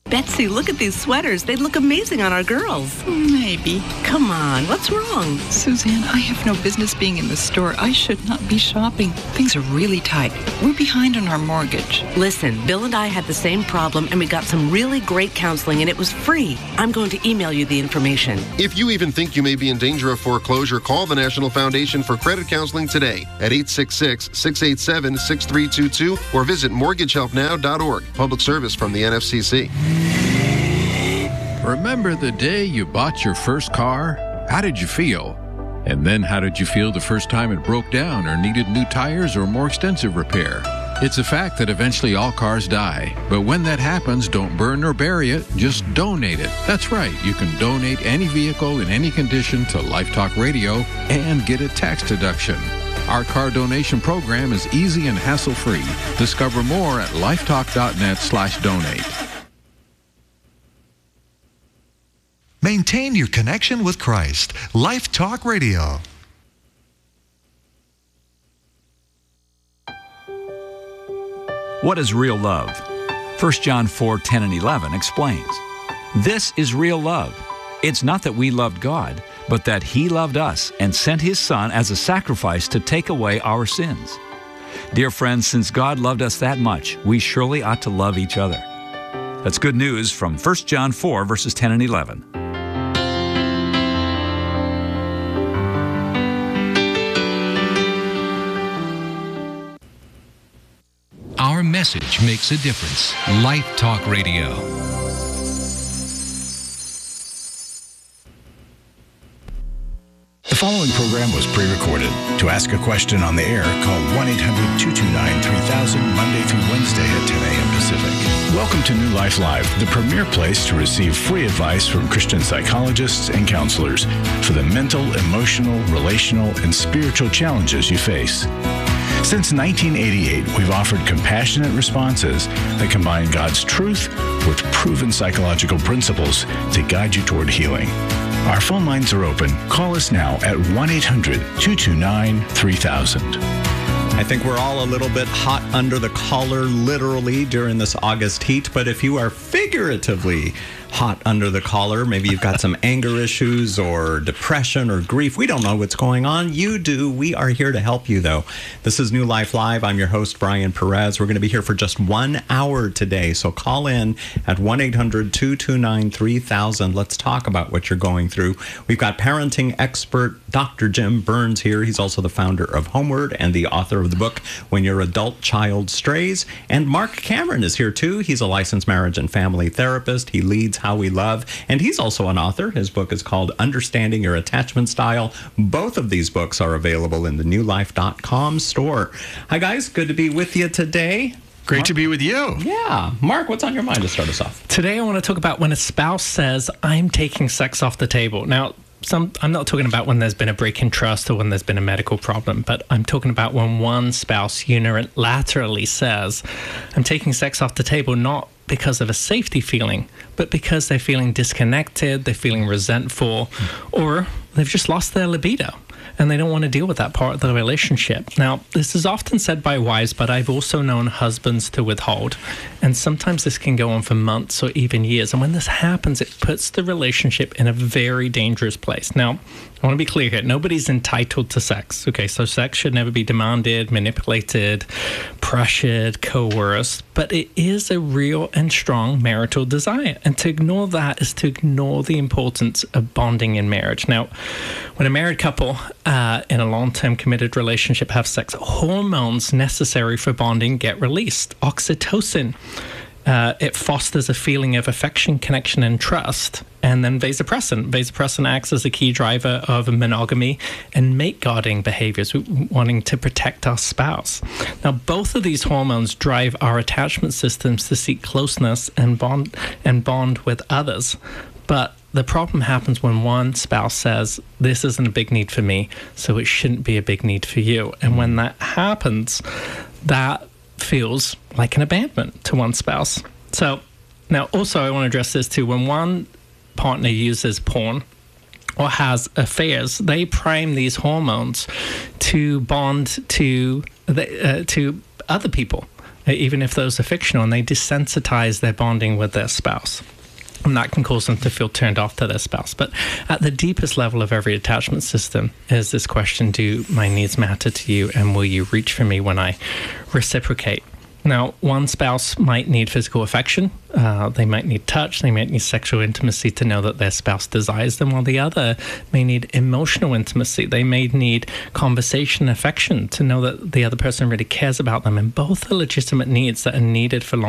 Betsy, look at these sweaters. They look amazing on our girls. Maybe. Come on, what's wrong? Suzanne, I have no business being in the store. I should not be shopping. Things are really tight. We're behind on our mortgage. Listen, Bill and I had the same problem, and we got some really great counseling, and it was free. I'm going to email you the information. If you even think you may be in danger of foreclosure, call the National Foundation for Credit Counseling today at 866-687-6322 or visit mortgagehelpnow.org. Public service from the NFCC. Remember the day you bought your first car? How did you feel? And then how did you feel the first time it broke down or needed new tires or more extensive repair? It's a fact that eventually all cars die. But when that happens, don't burn or bury it, just donate it. That's right, you can donate any vehicle in any condition to Life Talk Radio and get a tax deduction. Our car donation program is easy and hassle-free. Discover more at lifetalk.net/donate. Maintain your connection with Christ. Life Talk Radio. What is real love? 1 John 4:10 and 11 explains. This is real love. It's not that we loved God, but that He loved us and sent His Son as a sacrifice to take away our sins. Dear friends, since God loved us that much, we surely ought to love each other. That's good news from 1 John 4, verses 10 and 11. Our message makes a difference. Life Talk Radio. The following program was pre-recorded. To ask a question on the air, call 1-800-229-3000 Monday through Wednesday at 10 a.m. Pacific. Welcome to New Life Live, the premier place to receive free advice from Christian psychologists and counselors for the mental, emotional, relational, and spiritual challenges you face. Since 1988, we've offered compassionate responses that combine God's truth with proven psychological principles to guide you toward healing. Our phone lines are open. Call us now at 1-800-229-3000. I think we're all a little bit hot under the collar, literally, during this August heat. But if you are figuratively hot under the collar, maybe you've got some anger issues or depression or grief. We don't know what's going on. You do. We are here to help you, though. This is New Life Live. I'm your host, Brian Perez. We're going to be here for just 1 hour today. So call in at 1-800-229-3000. Let's talk about what you're going through. We've got parenting expert Dr. Jim Burns here. He's also the founder of Homeward and the author of the book, When Your Adult Child Strays. And Mark Cameron is here, too. He's a licensed marriage and family therapist. He leads How We Love, and he's also an author. His book is called Understanding Your Attachment Style. Both of these books are available in the newlife.com store. Hi, guys. Good to be with you today. Great to be with you. Yeah. Mark, what's on your mind to start us off? Today, I want to talk about when a spouse says, I'm taking sex off the table. Now, I'm not talking about when there's been a break in trust or when there's been a medical problem, but I'm talking about when one spouse unilaterally says, I'm taking sex off the table, not because of a safety feeling, but because they're feeling disconnected, they're feeling resentful, or they've just lost their libido and they don't want to deal with that part of the relationship. Now, this is often said by wives, but I've also known husbands to withhold. And sometimes this can go on for months or even years. And when this happens, it puts the relationship in a very dangerous place. Now, I want to be clear here. Nobody's entitled to sex. Okay, so sex should never be demanded, manipulated, pressured, coerced. But it is a real and strong marital desire. And to ignore that is to ignore the importance of bonding in marriage. Now, when a married couple in a long-term committed relationship have sex, hormones necessary for bonding get released. Oxytocin. It fosters a feeling of affection, connection, and trust. And then vasopressin. Vasopressin acts as a key driver of monogamy and mate guarding behaviors, wanting to protect our spouse. Now, both of these hormones drive our attachment systems to seek closeness and bond with others. But the problem happens when one spouse says, this isn't a big need for me, so it shouldn't be a big need for you. And when that happens, that feels like an abandonment to one spouse. So now also I want to address this too. When one partner uses porn or has affairs, they prime these hormones to bond to other people. even if those are fictional, and they desensitize their bonding with their spouse. And that can cause them to feel turned off to their spouse. But at the deepest level of every attachment system is this question, do my needs matter to you, and will you reach for me when I reciprocate? Now, one spouse might need physical affection. They might need touch. They might need sexual intimacy to know that their spouse desires them, while the other may need emotional intimacy. They may need conversation and affection to know that the other person really cares about them. And both are legitimate needs that are needed for long